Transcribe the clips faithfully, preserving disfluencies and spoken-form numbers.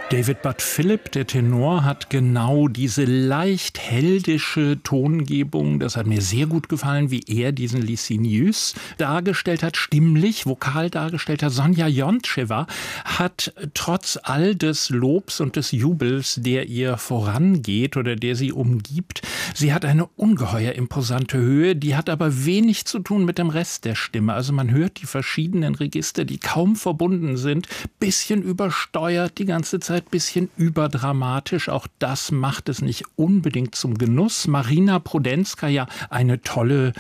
David Budd Philip, der Tenor, hat genau diese leicht heldische Tongebung. Das hat mir sehr gut gefallen, wie er diesen Licinius dargestellt hat, stimmlich, vokal dargestellt hat. Sonja Jontschewa hat trotz all des Lobs und des Jubels, der ihr vorangeht oder der sie umgibt, sie hat eine ungeheuer imposante Höhe, die hat aber wenig zu tun mit dem Rest der Stimme. Also man hört die verschiedenen Register, die kaum verbunden sind, bisschen übersteuert die ganze Zeit, bisschen überdramatisch. Auch das macht es nicht unbedingt zum Genuss. Marina Prudenskaja, eine tolle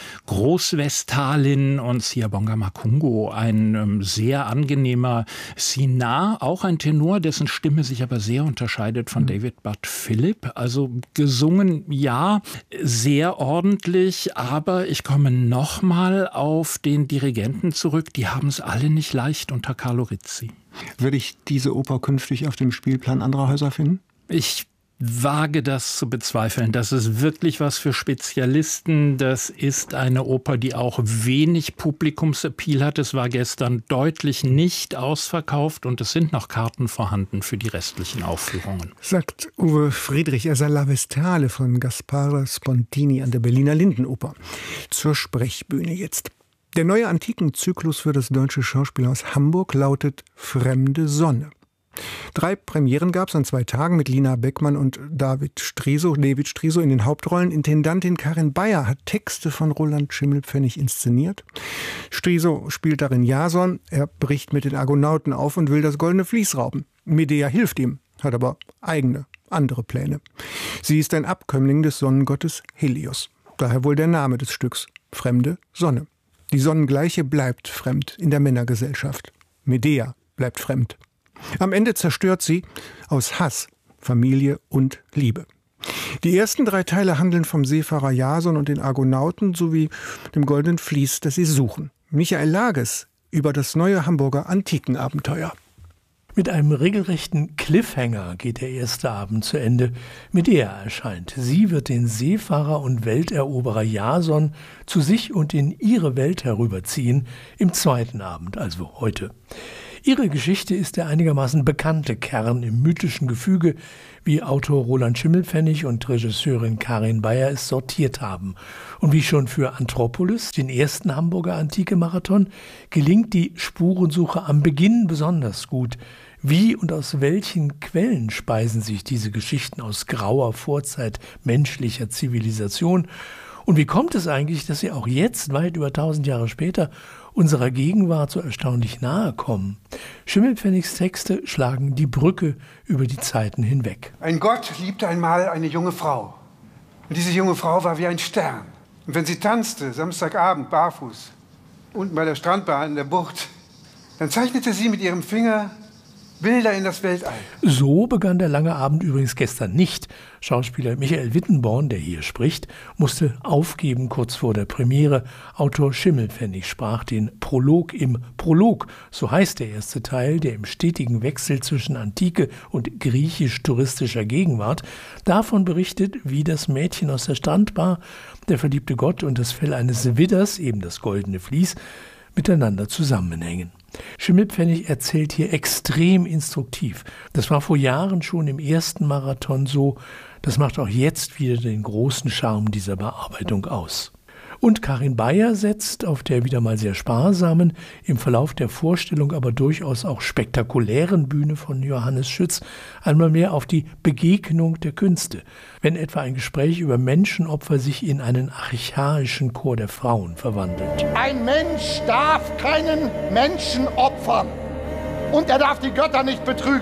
Großwestalin, und Siyabonga Makungo, ein ähm, sehr angenehmer Sinar, auch ein Tenor, dessen Stimme sich aber sehr unterscheidet von mhm. David Budd Philip. Also gesungen, ja, sehr ordentlich, aber ich komme nochmal auf den Dirigenten zurück. Die haben es alle nicht leicht unter Carlo Rizzi. Würde ich diese Oper künftig auf dem Spielplan anderer Häuser finden? Ich wage das zu bezweifeln. Das ist wirklich was für Spezialisten. Das ist eine Oper, die auch wenig Publikumsappeal hat. Es war gestern deutlich nicht ausverkauft und es sind noch Karten vorhanden für die restlichen Aufführungen. Sagt Uwe Friedrich, er sei La Vestale von Gaspare Spontini an der Berliner Lindenhofer. Zur Sprechbühne jetzt. Der neue Antikenzyklus für das Deutsche Schauspielhaus Hamburg lautet Fremde Sonne. Drei Premieren gab es an zwei Tagen mit Lina Beckmann und David Striso, David Striso in den Hauptrollen. Intendantin Karin Bayer hat Texte von Roland Schimmelpfennig inszeniert. Striso spielt darin Jason. Er bricht mit den Argonauten auf und will das goldene Vlies rauben. Medea hilft ihm, hat aber eigene, andere Pläne. Sie ist ein Abkömmling des Sonnengottes Helios. Daher wohl der Name des Stücks, Fremde Sonne. Die Sonnengleiche bleibt fremd in der Männergesellschaft. Medea bleibt fremd. Am Ende zerstört sie aus Hass Familie und Liebe. Die ersten drei Teile handeln vom Seefahrer Jason und den Argonauten sowie dem goldenen Vlies, das sie suchen. Michael Lages über das neue Hamburger Antikenabenteuer. Mit einem regelrechten Cliffhanger geht der erste Abend zu Ende. Medea erscheint. Sie wird den Seefahrer und Welteroberer Jason zu sich und in ihre Welt herüberziehen, im zweiten Abend, also heute. Ihre Geschichte ist der einigermaßen bekannte Kern im mythischen Gefüge, wie Autor Roland Schimmelpfennig und Regisseurin Karin Bayer es sortiert haben. Und wie schon für Anthropolis, den ersten Hamburger Antike-Marathon, gelingt die Spurensuche am Beginn besonders gut. Wie und aus welchen Quellen speisen sich diese Geschichten aus grauer Vorzeit menschlicher Zivilisation? Und wie kommt es eigentlich, dass sie auch jetzt, weit über tausend Jahre später, unserer Gegenwart so erstaunlich nahe kommen? Schimmelpfennigs Texte schlagen die Brücke über die Zeiten hinweg. Ein Gott liebte einmal eine junge Frau. Und diese junge Frau war wie ein Stern. Und wenn sie tanzte, Samstagabend, barfuß, unten bei der Strandbar in der Bucht, dann zeichnete sie mit ihrem Finger Bilder in das Weltall. So begann der lange Abend übrigens gestern nicht. Schauspieler Michael Wittenborn, der hier spricht, musste aufgeben kurz vor der Premiere. Autor Schimmelpfennig sprach den Prolog im Prolog. So heißt der erste Teil, der im stetigen Wechsel zwischen Antike und griechisch-touristischer Gegenwart davon berichtet, wie das Mädchen aus der Strandbar, der verliebte Gott und das Fell eines Widders, eben das goldene Vlies, miteinander zusammenhängen. Schimmelpfennig erzählt hier extrem instruktiv. Das war vor Jahren schon im ersten Marathon so. Das macht auch jetzt wieder den großen Charme dieser Bearbeitung aus. Und Karin Bayer setzt auf der wieder mal sehr sparsamen, im Verlauf der Vorstellung aber durchaus auch spektakulären Bühne von Johannes Schütz einmal mehr auf die Begegnung der Künste, wenn etwa ein Gespräch über Menschenopfer sich in einen archaischen Chor der Frauen verwandelt. Ein Mensch darf keinen Menschen opfern und er darf die Götter nicht betrügen.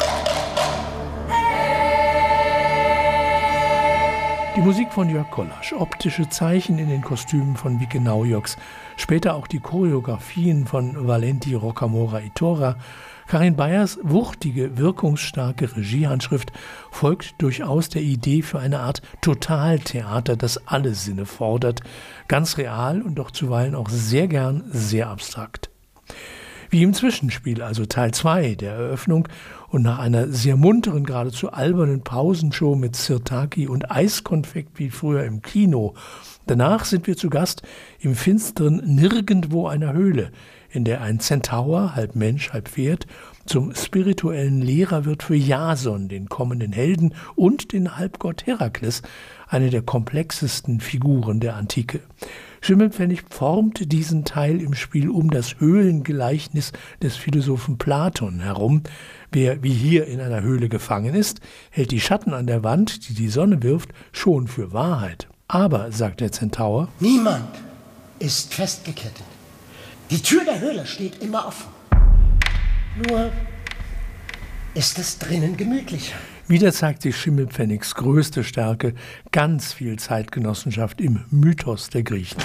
Die Musik von Jörg Kollasch, optische Zeichen in den Kostümen von Wike Naujoks, später auch die Choreografien von Valenti Rocamora Itorra. Karin Bayers wuchtige, wirkungsstarke Regiehandschrift folgt durchaus der Idee für eine Art Totaltheater, das alle Sinne fordert, ganz real und doch zuweilen auch sehr gern sehr abstrakt. Wie im Zwischenspiel, also Teil zwei der Eröffnung, und nach einer sehr munteren, geradezu albernen Pausenshow mit Sirtaki und Eiskonfekt wie früher im Kino. Danach sind wir zu Gast im finsteren Nirgendwo einer Höhle, in der ein Zentaur, halb Mensch, halb Pferd, Zum spirituellen Lehrer wird für Jason, den kommenden Helden, und den Halbgott Herakles eine der komplexesten Figuren der Antike. Schimmelpfennig formt diesen Teil im Spiel um das Höhlengleichnis des Philosophen Platon herum. Wer wie hier in einer Höhle gefangen ist, hält die Schatten an der Wand, die die Sonne wirft, schon für Wahrheit. Aber, sagt der Zentaur, niemand ist festgekettet. Die Tür der Höhle steht immer offen. Nur ist es drinnen gemütlicher. Wieder zeigt sich Schimmelpfennigs größte Stärke, ganz viel Zeitgenossenschaft im Mythos der Griechen.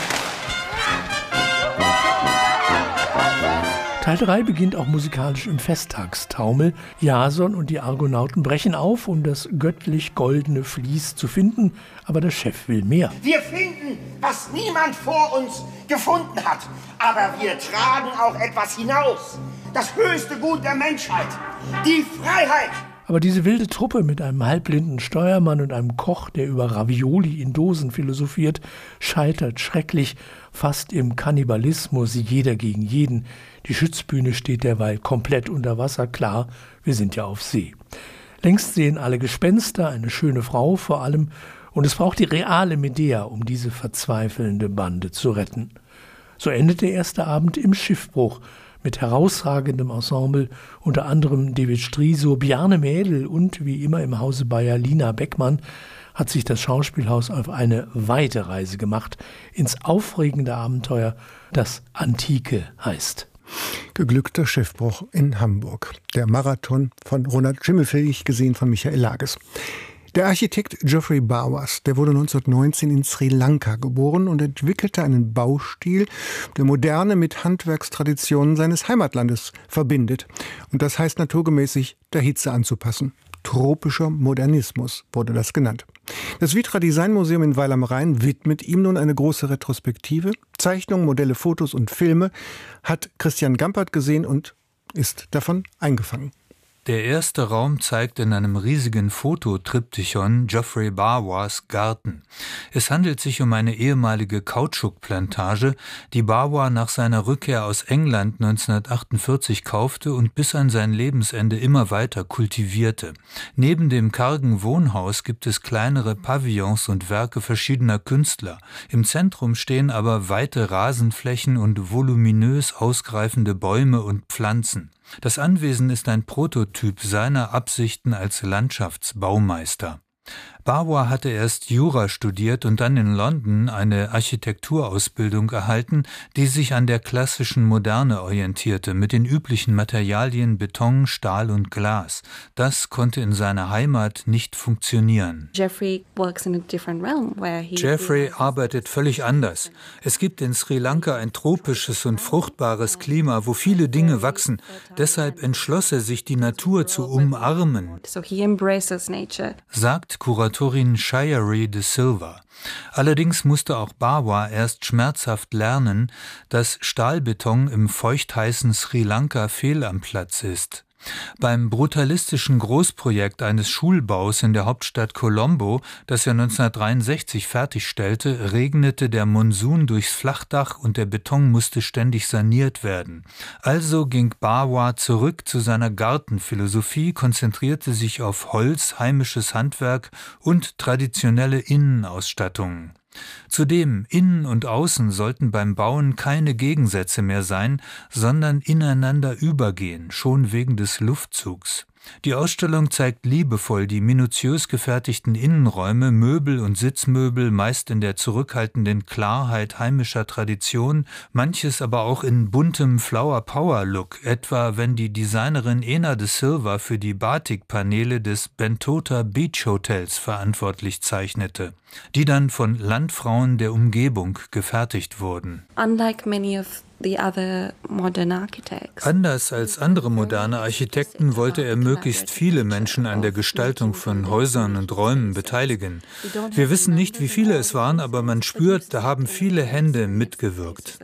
Teil drei beginnt auch musikalisch im Festtagstaumel. Jason und die Argonauten brechen auf, um das göttlich-goldene Vlies zu finden, aber der Chef will mehr. Wir finden, was niemand vor uns gefunden hat, aber wir tragen auch etwas hinaus. Das höchste Gut der Menschheit, die Freiheit. Aber diese wilde Truppe mit einem halbblinden Steuermann und einem Koch, der über Ravioli in Dosen philosophiert, scheitert schrecklich, fast im Kannibalismus, jeder gegen jeden. Die Schützbühne steht derweil komplett unter Wasser, klar, wir sind ja auf See. Längst sehen alle Gespenster, eine schöne Frau vor allem, und es braucht die reale Medea, um diese verzweifelnde Bande zu retten. So endet der erste Abend im Schiffbruch, mit herausragendem Ensemble, unter anderem David Striso, Bjarne Mädel und wie immer im Hause Bayer Lina Beckmann, hat sich das Schauspielhaus auf eine weite Reise gemacht, ins aufregende Abenteuer, das Antike heißt. Geglückter Schiffbruch in Hamburg. Der Marathon von Ronald Schimmelpfennig, gesehen von Michael Lages. Der Architekt Geoffrey Bawas, der wurde neunzehnhundertneunzehn in Sri Lanka geboren und entwickelte einen Baustil, der Moderne mit Handwerkstraditionen seines Heimatlandes verbindet. Und das heißt naturgemäß, der Hitze anzupassen. Tropischer Modernismus wurde das genannt. Das Vitra Design Museum in Weil am Rhein widmet ihm nun eine große Retrospektive. Zeichnungen, Modelle, Fotos und Filme hat Christian Gampert gesehen und ist davon eingefangen. Der erste Raum zeigt in einem riesigen Fototriptychon Geoffrey Bawas Garten. Es handelt sich um eine ehemalige Kautschukplantage, die Bawa nach seiner Rückkehr aus England neunzehnhundertachtundvierzig kaufte und bis an sein Lebensende immer weiter kultivierte. Neben dem kargen Wohnhaus gibt es kleinere Pavillons und Werke verschiedener Künstler. Im Zentrum stehen aber weite Rasenflächen und voluminös ausgreifende Bäume und Pflanzen. Das Anwesen ist ein Prototyp seiner Absichten als Landschaftsbaumeister. Bawa hatte erst Jura studiert und dann in London eine Architekturausbildung erhalten, die sich an der klassischen Moderne orientierte, mit den üblichen Materialien Beton, Stahl und Glas. Das konnte in seiner Heimat nicht funktionieren. Geoffrey works in a different realm, where he Geoffrey arbeitet völlig anders. Es gibt in Sri Lanka ein tropisches und fruchtbares Klima, wo viele Dinge wachsen. Deshalb entschloss er sich, die Natur zu umarmen, so he embraces nature. Sagt Kuratorin Shayari de Silva. Allerdings musste auch Bawa erst schmerzhaft lernen, dass Stahlbeton im feuchtheißen Sri Lanka fehl am Platz ist. Beim brutalistischen Großprojekt eines Schulbaus in der Hauptstadt Colombo, das er neunzehnhundertdreiundsechzig fertigstellte, regnete der Monsun durchs Flachdach und der Beton musste ständig saniert werden. Also ging Bawa zurück zu seiner Gartenphilosophie, konzentrierte sich auf Holz, heimisches Handwerk und traditionelle Innenausstattungen. Zudem, innen und außen sollten beim Bauen keine Gegensätze mehr sein, sondern ineinander übergehen, schon wegen des Luftzugs. Die Ausstellung zeigt liebevoll die minutiös gefertigten Innenräume, Möbel und Sitzmöbel, meist in der zurückhaltenden Klarheit heimischer Tradition, manches aber auch in buntem Flower-Power-Look, etwa wenn die Designerin Ena de Silva für die Batik-Paneele des Bentota Beach Hotels verantwortlich zeichnete, die dann von Landfrauen der Umgebung gefertigt wurden. Unlike many of the other modern architects. Anders als andere moderne Architekten wollte er möglichst viele Menschen an der Gestaltung von Häusern und Räumen beteiligen. Wir wissen nicht, wie viele es waren, aber man spürt, da haben viele Hände mitgewirkt.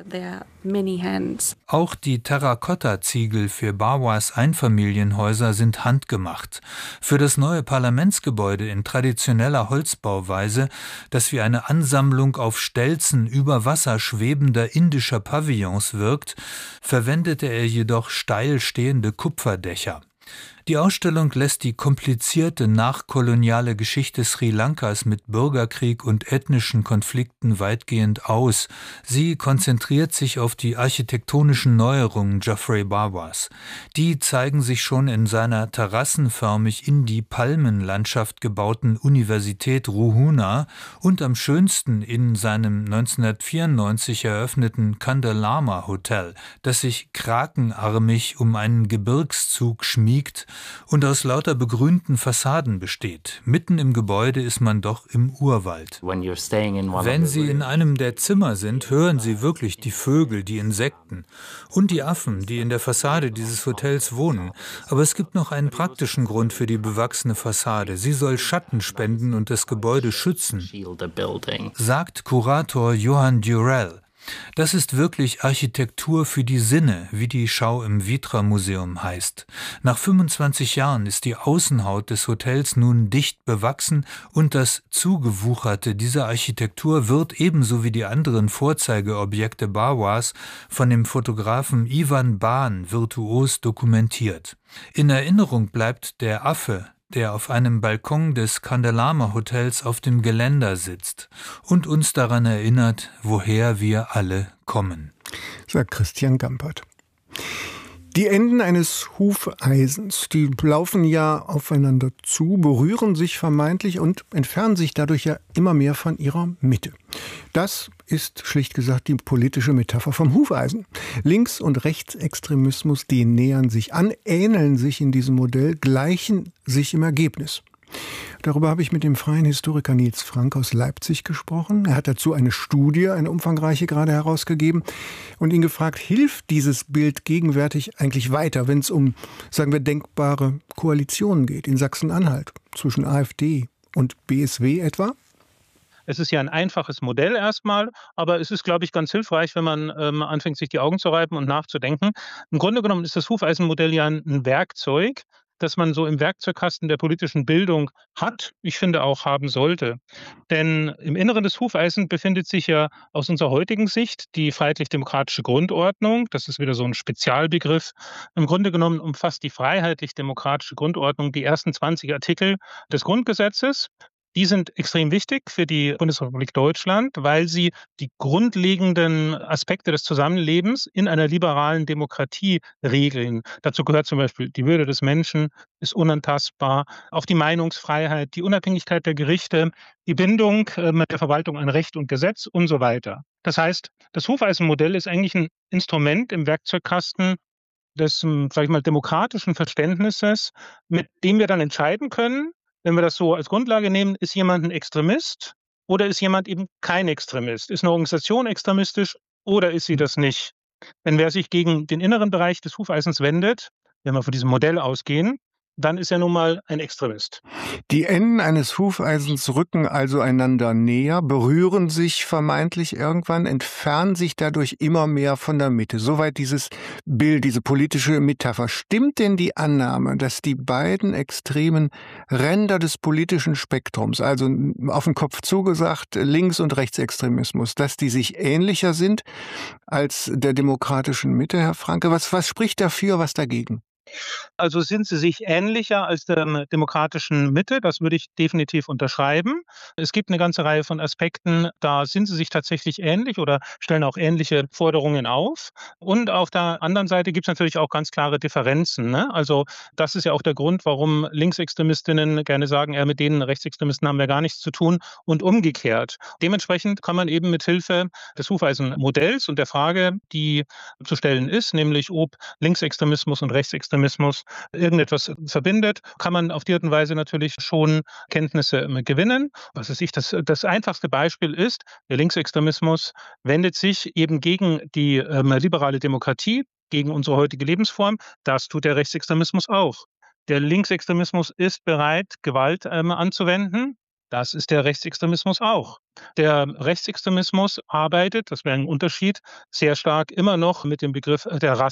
Auch die Terrakotta-Ziegel für Bawas Einfamilienhäuser sind handgemacht. Für das neue Parlamentsgebäude in traditioneller Holzbauweise, das wie eine Ansammlung auf Stelzen über Wasser schwebender indischer Pavillons Renaissance wirkt, verwendete er jedoch steil stehende Kupferdächer. Die Ausstellung lässt die komplizierte nachkoloniale Geschichte Sri Lankas mit Bürgerkrieg und ethnischen Konflikten weitgehend aus. Sie konzentriert sich auf die architektonischen Neuerungen Geoffrey Bawas. Die zeigen sich schon in seiner terrassenförmig in die Palmenlandschaft gebauten Universität Ruhuna und am schönsten in seinem neunzehnhundertvierundneunzig eröffneten Candelama Hotel, das sich krakenarmig um einen Gebirgszug schmiegt und aus lauter begrünten Fassaden besteht. Mitten im Gebäude ist man doch im Urwald. Wenn Sie in einem der Zimmer sind, hören Sie wirklich die Vögel, die Insekten und die Affen, die in der Fassade dieses Hotels wohnen. Aber es gibt noch einen praktischen Grund für die bewachsene Fassade. Sie soll Schatten spenden und das Gebäude schützen, sagt Kurator Johann Durell. Das ist wirklich Architektur für die Sinne, wie die Schau im Vitra-Museum heißt. Nach fünfundzwanzig Jahren ist die Außenhaut des Hotels nun dicht bewachsen und das Zugewucherte dieser Architektur wird ebenso wie die anderen Vorzeigeobjekte Bawas von dem Fotografen Ivan Ban virtuos dokumentiert. In Erinnerung bleibt der Affe, der auf einem Balkon des Candelama Hotels auf dem Geländer sitzt und uns daran erinnert, woher wir alle kommen, sagt Christian Gampert. Die Enden eines Hufeisens, die laufen ja aufeinander zu, berühren sich vermeintlich und entfernen sich dadurch ja immer mehr von ihrer Mitte. Das ist schlicht gesagt die politische Metapher vom Hufeisen. Links- und Rechtsextremismus, die nähern sich an, ähneln sich in diesem Modell, gleichen sich im Ergebnis. Darüber habe ich mit dem freien Historiker Nils Frank aus Leipzig gesprochen. Er hat dazu eine Studie, eine umfangreiche, gerade herausgegeben und ihn gefragt, hilft dieses Bild gegenwärtig eigentlich weiter, wenn es um, sagen wir, denkbare Koalitionen geht, in Sachsen-Anhalt, zwischen AfD und B S W etwa? Es ist ja ein einfaches Modell erstmal, aber es ist, glaube ich, ganz hilfreich, wenn man ähm, anfängt, sich die Augen zu reiben und nachzudenken. Im Grunde genommen ist das Hufeisenmodell ja ein, ein Werkzeug, das man so im Werkzeugkasten der politischen Bildung hat, ich finde auch haben sollte. Denn im Inneren des Hufeisens befindet sich ja aus unserer heutigen Sicht die freiheitlich-demokratische Grundordnung. Das ist wieder so ein Spezialbegriff. Im Grunde genommen umfasst die freiheitlich-demokratische Grundordnung die ersten zwanzig Artikel des Grundgesetzes. Die sind extrem wichtig für die Bundesrepublik Deutschland, weil sie die grundlegenden Aspekte des Zusammenlebens in einer liberalen Demokratie regeln. Dazu gehört zum Beispiel die Würde des Menschen ist unantastbar, auch die Meinungsfreiheit, die Unabhängigkeit der Gerichte, die Bindung mit der Verwaltung an Recht und Gesetz und so weiter. Das heißt, das Hufeisenmodell ist eigentlich ein Instrument im Werkzeugkasten des, sag ich mal, demokratischen Verständnisses, mit dem wir dann entscheiden können, wenn wir das so als Grundlage nehmen, ist jemand ein Extremist oder ist jemand eben kein Extremist? Ist eine Organisation extremistisch oder ist sie das nicht? Denn wer sich gegen den inneren Bereich des Hufeisens wendet, wenn wir von diesem Modell ausgehen, dann ist er nun mal ein Extremist. Die Enden eines Hufeisens rücken also einander näher, berühren sich vermeintlich irgendwann, entfernen sich dadurch immer mehr von der Mitte. Soweit dieses Bild, diese politische Metapher. Stimmt denn die Annahme, dass die beiden extremen Ränder des politischen Spektrums, also auf den Kopf zugesagt Links- und Rechtsextremismus, dass die sich ähnlicher sind als der demokratischen Mitte, Herr Franke? Was, was spricht dafür, was dagegen? Also sind sie sich ähnlicher als der demokratischen Mitte, das würde ich definitiv unterschreiben. Es gibt eine ganze Reihe von Aspekten, da sind sie sich tatsächlich ähnlich oder stellen auch ähnliche Forderungen auf. Und auf der anderen Seite gibt es natürlich auch ganz klare Differenzen. Ne? Also das ist ja auch der Grund, warum Linksextremistinnen gerne sagen, ja, mit denen Rechtsextremisten haben wir gar nichts zu tun und umgekehrt. Dementsprechend kann man eben mit Hilfe des Hufeisenmodells und der Frage, die zu stellen ist, nämlich ob Linksextremismus und Rechtsextremismus irgendetwas verbindet, kann man auf die Art und Weise natürlich schon Kenntnisse gewinnen. Was weiß ich, das, das einfachste Beispiel ist, der Linksextremismus wendet sich eben gegen die ähm, liberale Demokratie, gegen unsere heutige Lebensform. Das tut der Rechtsextremismus auch. Der Linksextremismus ist bereit, Gewalt ähm, anzuwenden. Das ist der Rechtsextremismus auch. Der Rechtsextremismus arbeitet, das wäre ein Unterschied, sehr stark immer noch mit dem Begriff der Rasse.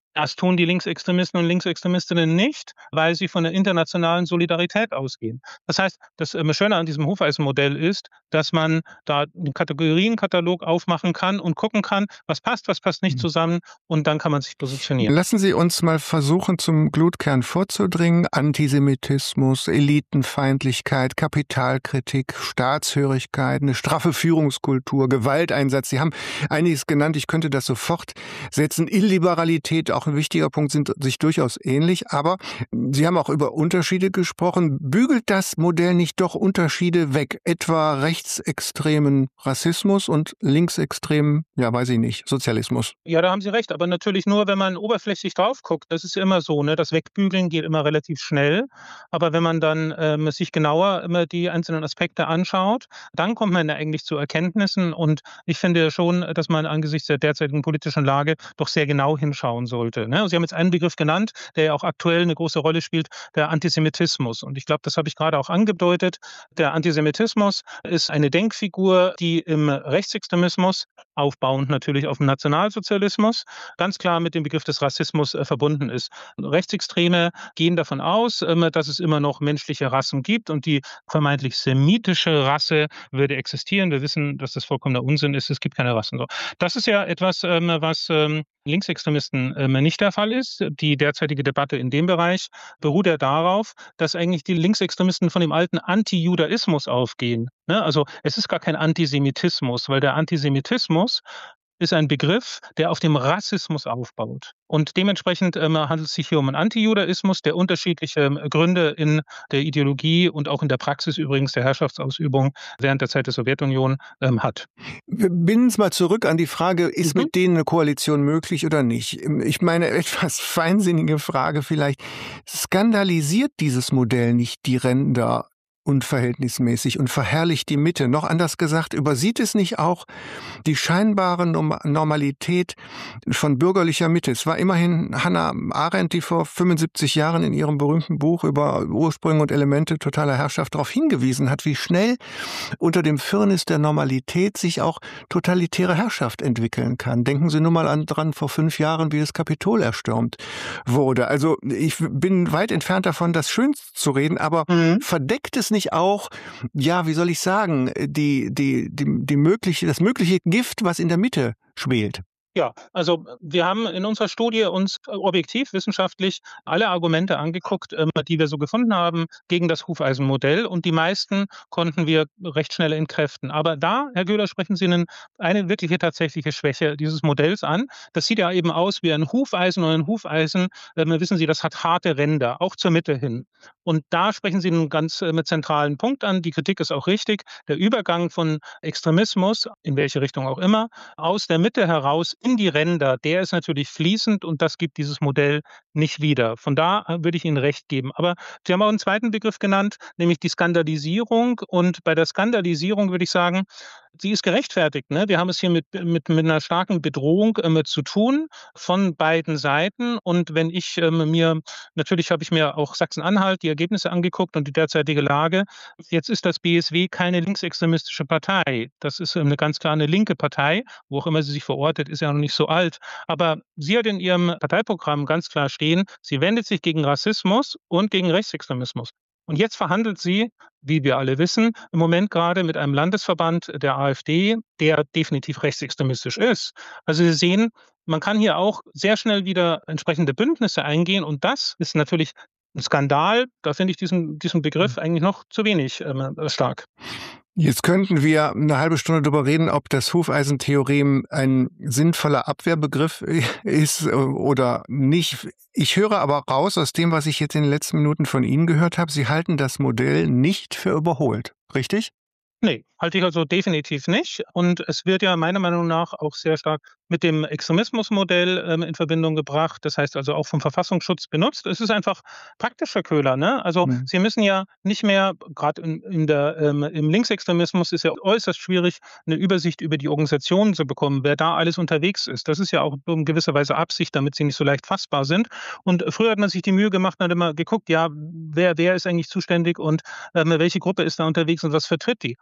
Das tun die Linksextremisten und Linksextremistinnen nicht, weil sie von der internationalen Solidarität ausgehen. Das heißt, das ähm, Schöne an diesem Hufeisenmodell ist, dass man da einen Kategorienkatalog aufmachen kann und gucken kann, was passt, was passt nicht zusammen, und dann kann man sich positionieren. Lassen Sie uns mal versuchen, zum Glutkern vorzudringen. Antisemitismus, Elitenfeindlichkeit, Kapitalkritik, Staatshörigkeit, eine straffe Führungskultur, Gewalteinsatz. Sie haben einiges genannt, ich könnte das sofort setzen. Illiberalität, auch ein wichtiger Punkt, sind sich durchaus ähnlich, aber Sie haben auch über Unterschiede gesprochen. Bügelt das Modell nicht doch Unterschiede weg, etwa rechtsextremen Rassismus und linksextremen, ja weiß ich nicht, Sozialismus? Ja, da haben Sie recht, aber natürlich nur, wenn man oberflächlich drauf guckt. Das ist immer so, ne? Das Wegbügeln geht immer relativ schnell, aber wenn man dann ähm, sich genauer immer die einzelnen Aspekte anschaut, dann kommt man eigentlich zu Erkenntnissen, und ich finde schon, dass man angesichts der derzeitigen politischen Lage doch sehr genau hinschauen sollte. Ne? Sie haben jetzt einen Begriff genannt, der ja auch aktuell eine große Rolle spielt, der Antisemitismus. Und ich glaube, das habe ich gerade auch angedeutet. Der Antisemitismus ist eine Denkfigur, die im Rechtsextremismus, aufbauend natürlich auf dem Nationalsozialismus, ganz klar mit dem Begriff des Rassismus äh, verbunden ist. Rechtsextreme gehen davon aus, ähm, dass es immer noch menschliche Rassen gibt, und die vermeintlich semitische Rasse würde existieren. Wir wissen, dass das vollkommener Unsinn ist. Es gibt keine Rassen. So. Das ist ja etwas, ähm, was ähm, Linksextremisten ähm, nicht der Fall ist. Die derzeitige Debatte in dem Bereich beruht ja darauf, dass eigentlich die Linksextremisten von dem alten Antijudaismus aufgehen. Ne? Also es ist gar kein Antisemitismus, weil der Antisemitismus ist ein Begriff, der auf dem Rassismus aufbaut. Und dementsprechend ähm, handelt es sich hier um einen Antijudaismus, der unterschiedliche ähm, Gründe in der Ideologie und auch in der Praxis übrigens der Herrschaftsausübung während der Zeit der Sowjetunion ähm, hat. Wir binden es mal zurück an die Frage, ist mhm. mit denen eine Koalition möglich oder nicht? Ich meine, etwas feinsinnige Frage vielleicht. Skandalisiert dieses Modell nicht die Ränder unverhältnismäßig und verherrlicht die Mitte? Noch anders gesagt, übersieht es nicht auch die scheinbare Normalität von bürgerlicher Mitte? Es war immerhin Hannah Arendt, die vor fünfundsiebzig Jahren in ihrem berühmten Buch über Ursprünge und Elemente totaler Herrschaft darauf hingewiesen hat, wie schnell unter dem Firnis der Normalität sich auch totalitäre Herrschaft entwickeln kann. Denken Sie nur mal an, dran vor fünf Jahren, wie das Kapitol erstürmt wurde. Also ich bin weit entfernt davon, das schön zu reden, aber mhm. verdeckt es nicht auch, ja, wie soll ich sagen, die, die, die, die mögliche, das mögliche Gift, was in der Mitte schwelt? Ja, also wir haben in unserer Studie uns objektiv wissenschaftlich alle Argumente angeguckt, die wir so gefunden haben gegen das Hufeisenmodell, und die meisten konnten wir recht schnell entkräften. Aber da, Herr Göhler, sprechen Sie eine, eine wirkliche tatsächliche Schwäche dieses Modells an. Das sieht ja eben aus wie ein Hufeisen, und ein Hufeisen, äh, wissen Sie, das hat harte Ränder, auch zur Mitte hin. Und da sprechen Sie einen ganz äh, zentralen Punkt an. Die Kritik ist auch richtig. Der Übergang von Extremismus, in welche Richtung auch immer, aus der Mitte heraus in die Ränder, der ist natürlich fließend, und das gibt dieses Modell nicht wieder. Von da würde ich Ihnen recht geben. Aber Sie haben auch einen zweiten Begriff genannt, nämlich die Skandalisierung. Und bei der Skandalisierung würde ich sagen, sie ist gerechtfertigt. Ne? Wir haben es hier mit, mit, mit einer starken Bedrohung äh, zu tun von beiden Seiten. Und wenn ich äh, mir, natürlich habe ich mir auch Sachsen-Anhalt die Ergebnisse angeguckt und die derzeitige Lage. Jetzt ist das B S W keine linksextremistische Partei. Das ist eine ganz klar eine linke Partei, wo auch immer sie sich verortet, ist ja noch nicht so alt. Aber sie hat in ihrem Parteiprogramm ganz klar stehen, sie wendet sich gegen Rassismus und gegen Rechtsextremismus. Und jetzt verhandelt sie, wie wir alle wissen, im Moment gerade mit einem Landesverband der AfD, der definitiv rechtsextremistisch ist. Also Sie sehen, man kann hier auch sehr schnell wieder entsprechende Bündnisse eingehen, und das ist natürlich ein Skandal. Da finde ich diesen, diesen Begriff eigentlich noch zu wenig äh, stark. Jetzt könnten wir eine halbe Stunde darüber reden, ob das Hufeisentheorem ein sinnvoller Abwehrbegriff ist oder nicht. Ich höre aber raus aus dem, was ich jetzt in den letzten Minuten von Ihnen gehört habe, Sie halten das Modell nicht für überholt, richtig? Nee, halte ich also definitiv nicht. Und es wird ja meiner Meinung nach auch sehr stark mit dem Extremismusmodell ähm, in Verbindung gebracht. Das heißt also auch vom Verfassungsschutz benutzt. Es ist einfach praktischer Köhler. Ne? Also mhm. Sie müssen ja nicht mehr, gerade in, in der, ähm, im Linksextremismus ist ja äußerst schwierig, eine Übersicht über die Organisationen zu bekommen, wer da alles unterwegs ist. Das ist ja auch in gewisser Weise Absicht, damit sie nicht so leicht fassbar sind. Und früher hat man sich die Mühe gemacht und hat immer geguckt, ja, wer, wer ist eigentlich zuständig und ähm, welche Gruppe ist da unterwegs und was vertritt die. Heute machen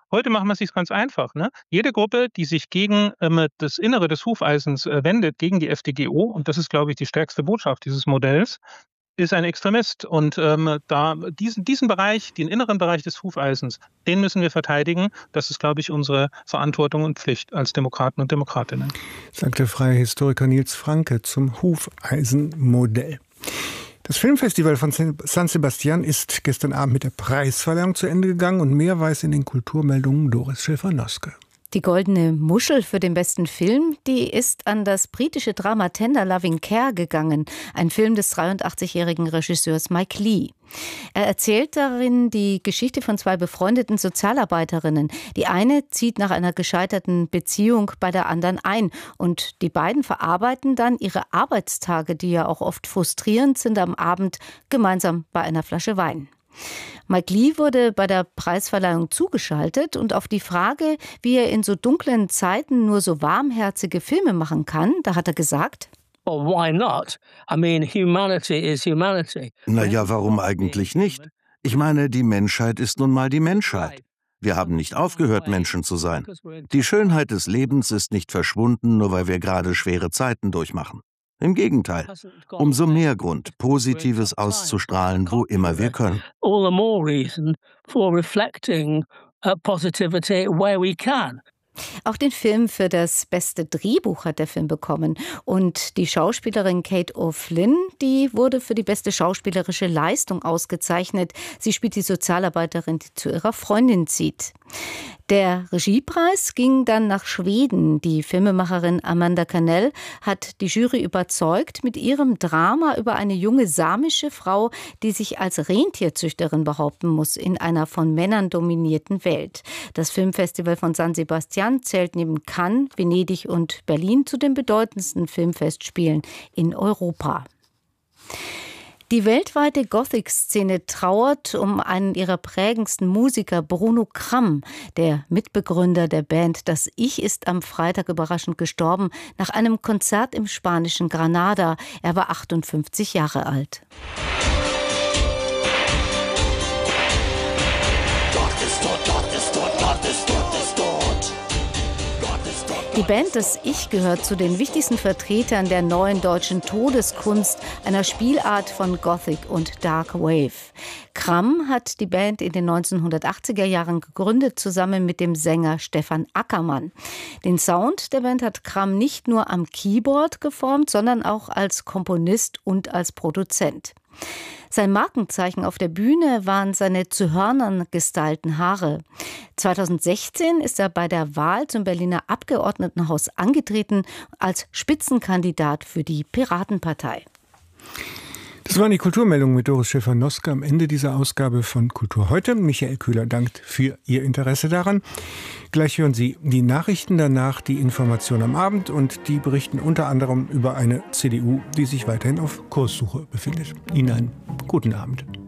machen wir es sich ganz einfach. Ne? Jede Gruppe, die sich gegen ähm, das Innere des Hufeisens äh, wendet, gegen die F D G O, und das ist, glaube ich, die stärkste Botschaft dieses Modells, ist ein Extremist. Und ähm, da diesen, diesen Bereich, den inneren Bereich des Hufeisens, den müssen wir verteidigen. Das ist, glaube ich, unsere Verantwortung und Pflicht als Demokraten und Demokratinnen. Sagt der freie Historiker Nils Franke zum Hufeisenmodell. Das Filmfestival von San Sebastian ist gestern Abend mit der Preisverleihung zu Ende gegangen und mehr weiß in den Kulturmeldungen Doris Schäfer-Noske. Die Goldene Muschel für den besten Film, die ist an das britische Drama Tender Loving Care gegangen, ein Film des dreiundachtzigjährigen Regisseurs Mike Leigh. Er erzählt darin die Geschichte von zwei befreundeten Sozialarbeiterinnen. Die eine zieht nach einer gescheiterten Beziehung bei der anderen ein und die beiden verarbeiten dann ihre Arbeitstage, die ja auch oft frustrierend sind, am Abend gemeinsam bei einer Flasche Wein. Mike Leigh wurde bei der Preisverleihung zugeschaltet und auf die Frage, wie er in so dunklen Zeiten nur so warmherzige Filme machen kann, da hat er gesagt: Well, why not? I mean, humanity is humanity. Na ja, warum eigentlich nicht? Ich meine, die Menschheit ist nun mal die Menschheit. Wir haben nicht aufgehört, Menschen zu sein. Die Schönheit des Lebens ist nicht verschwunden, nur weil wir gerade schwere Zeiten durchmachen. Im Gegenteil, umso mehr Grund, Positives auszustrahlen, wo immer wir können. All the more reason for reflecting positivity where we can. Auch den Film für das beste Drehbuch hat der Film bekommen. Und die Schauspielerin Kate O'Flynn, die wurde für die beste schauspielerische Leistung ausgezeichnet. Sie spielt die Sozialarbeiterin, die zu ihrer Freundin zieht. Der Regiepreis ging dann nach Schweden. Die Filmemacherin Amanda Cannell hat die Jury überzeugt mit ihrem Drama über eine junge samische Frau, die sich als Rentierzüchterin behaupten muss in einer von Männern dominierten Welt. Das Filmfestival von San Sebastian zählt neben Cannes, Venedig und Berlin zu den bedeutendsten Filmfestspielen in Europa. Die weltweite Gothic-Szene trauert um einen ihrer prägendsten Musiker, Bruno Cram. Der Mitbegründer der Band Das Ich ist am Freitag überraschend gestorben nach einem Konzert im spanischen Granada. Er war achtundfünfzig Jahre alt. Gott ist tot, Gott ist tot, Gott ist tot, ist tot. Die Band Das Ich gehört zu den wichtigsten Vertretern der neuen deutschen Todeskunst, einer Spielart von Gothic und Dark Wave. Cram hat die Band in den neunzehnhundertachtziger Jahren gegründet, zusammen mit dem Sänger Stefan Ackermann. Den Sound der Band hat Cram nicht nur am Keyboard geformt, sondern auch als Komponist und als Produzent. Sein Markenzeichen auf der Bühne waren seine zu Hörnern gestylten Haare. zweitausendsechzehn ist er bei der Wahl zum Berliner Abgeordnetenhaus angetreten als Spitzenkandidat für die Piratenpartei. Das waren die Kulturmeldungen mit Doris Schäfer-Noske am Ende dieser Ausgabe von Kultur heute. Michael Köhler dankt für Ihr Interesse daran. Gleich hören Sie die Nachrichten, danach die Information am Abend und die berichten unter anderem über eine C D U, die sich weiterhin auf Kurssuche befindet. Ihnen einen guten Abend.